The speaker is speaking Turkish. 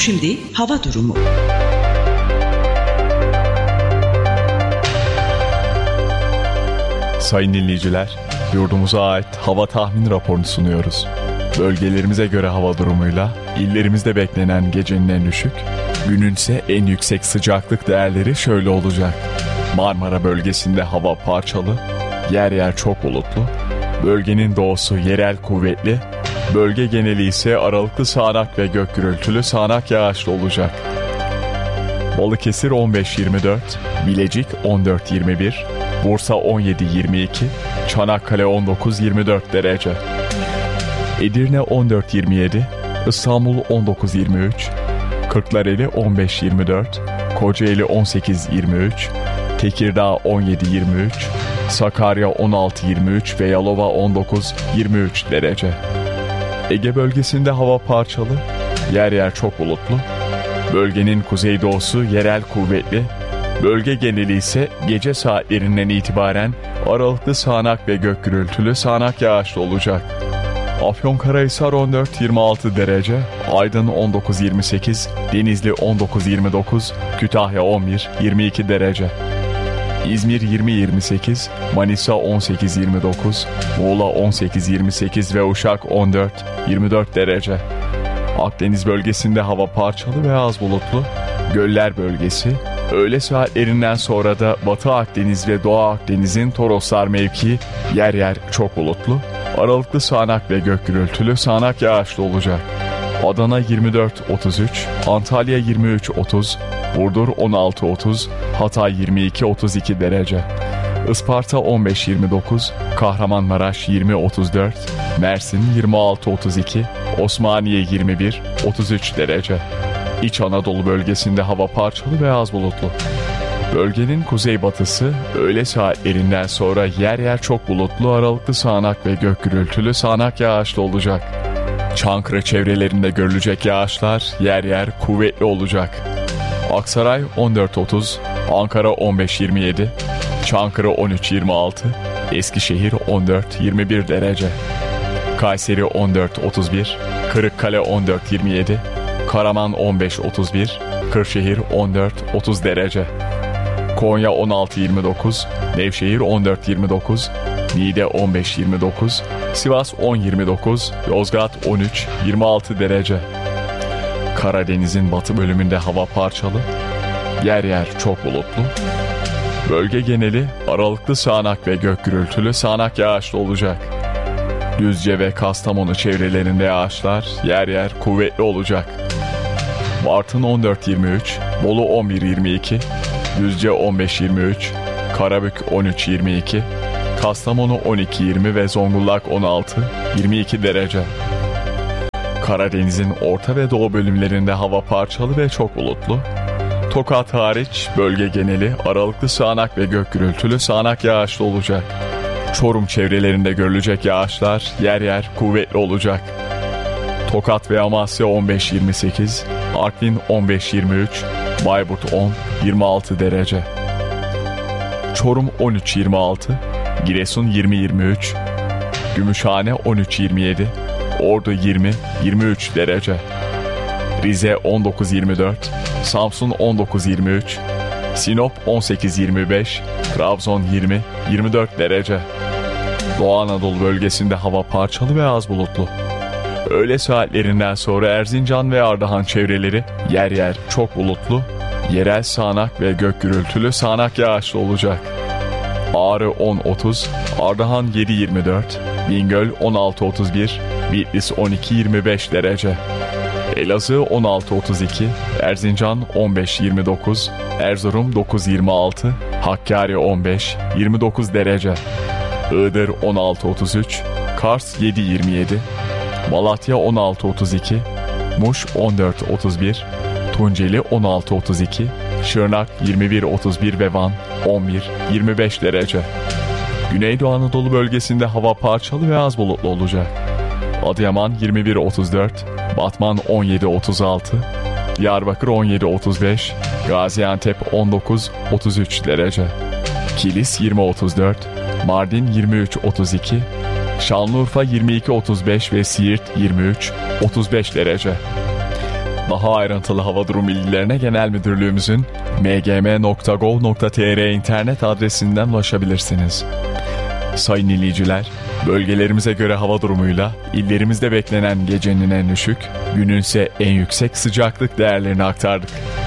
Şimdi hava durumu. Sayın dinleyiciler, yurdumuza ait hava tahmin raporunu sunuyoruz. Bölgelerimize göre hava durumuyla illerimizde beklenen gecenin en düşük, gününse en yüksek sıcaklık değerleri şöyle olacak. Marmara bölgesinde hava parçalı, yer yer çok bulutlu, bölgenin doğusu yerel kuvvetli, bölge geneli ise aralıklı sağanak ve gök gürültülü sağanak yağışlı olacak. Balıkesir 15-24, Bilecik 14-21, Bursa 17-22, Çanakkale 19-24 derece. Edirne 14-27, İstanbul 19-23, Kırklareli 15-24, Kocaeli 18-23, Tekirdağ 17-23, Sakarya 16-23 ve Yalova 19-23 derece. Ege bölgesinde hava parçalı, yer yer çok bulutlu, bölgenin kuzeydoğusu yerel kuvvetli, bölge geneli ise gece saatlerinden itibaren aralıklı sağanak ve gök gürültülü sağanak yağışlı olacak. Afyonkarahisar 14-26 derece, Aydın 19-28, Denizli 19-29, Kütahya 11-22 derece. İzmir 20-28, Manisa 18-29, Muğla 18-28 ve Uşak 14-24 derece. Akdeniz bölgesinde hava parçalı ve az bulutlu, göller bölgesi, öğle saatlerinden sonra da Batı Akdeniz ve Doğu Akdeniz'in Toroslar mevkii yer yer çok bulutlu, aralıklı sağanak ve gök gürültülü sağanak yağışlı olacak. Adana 24-33, Antalya 23-30, Burdur 16-30, Hatay 22-32 derece. Isparta 15-29, Kahramanmaraş 20-34, Mersin 26-32, Osmaniye 21-33 derece. İç Anadolu bölgesinde hava parçalı ve az bulutlu. Bölgenin kuzeybatısı öğle saatlerinden sonra yer yer çok bulutlu, aralıklı sağanak ve gök gürültülü sağanak yağışlı olacak. Çankırı çevrelerinde görülecek yağışlar yer yer kuvvetli olacak. Aksaray 14-30, Ankara 15-27, Çankırı 13-26, Eskişehir 14-21 derece. Kayseri 14-31, Kırıkkale 14-27, Karaman 15-31, Kırşehir 14-30 derece. Konya 16-29, Nevşehir 14-29, Niğde 15-29, Sivas 10-29, Yozgat 13-26 derece. Karadeniz'in batı bölümünde hava parçalı, yer yer çok bulutlu. Bölge geneli aralıklı sağanak ve gök gürültülü sağanak yağışlı olacak. Düzce ve Kastamonu çevrelerinde yağışlar yer yer kuvvetli olacak. Bartın 14-23, Bolu 11-22, Düzce 15-23, Karabük 13-22, Kastamonu 12-20 ve Zonguldak 16-22 derece. Karadeniz'in orta ve doğu bölümlerinde hava parçalı ve çok bulutlu. Tokat hariç bölge geneli aralıklı sağanak ve gök gürültülü sağanak yağışlı olacak. Çorum çevrelerinde görülecek yağışlar yer yer kuvvetli olacak. Tokat ve Amasya 15-28, Artvin 15-23, Bayburt 10-26 derece. Çorum 13-26, Giresun 20-23, Gümüşhane 13-27, Ordu 20-23 derece. Rize 19-24, Samsun 19-23, Sinop 18-25, Trabzon 20-24 derece. Doğu Anadolu bölgesinde hava parçalı ve az bulutlu. Öğle saatlerinden sonra Erzincan ve Ardahan çevreleri yer yer çok bulutlu, yerel sağanak ve gök gürültülü sağanak yağışlı olacak. Ağrı 10-30, Ardahan 7-24, Bingöl 16-31, Bitlis 12-25 derece. Elazığ 16-32, Erzincan 15-29, Erzurum 9-26, Hakkari 15-29 derece. Iğdır 16-33, Kars 7-27, Malatya 16-32, Muş 14-31, Tunceli 16-32, Şırnak 21-31 ve Van 11-25 derece. Güneydoğu Anadolu bölgesinde hava parçalı ve az bulutlu olacak. Adıyaman 21-34, Batman 17-36, Diyarbakır 17-35, Gaziantep 19-33 derece. Kilis 20-34, Mardin 23-32, Şanlıurfa 22-35 ve Siirt 23-35 derece. Daha ayrıntılı hava durum bilgilerine Genel Müdürlüğümüzün mgm.gov.tr internet adresinden ulaşabilirsiniz. Sayın dinleyiciler, bölgelerimize göre hava durumuyla illerimizde beklenen gecenin en düşük, günün ise en yüksek sıcaklık değerlerini aktardık.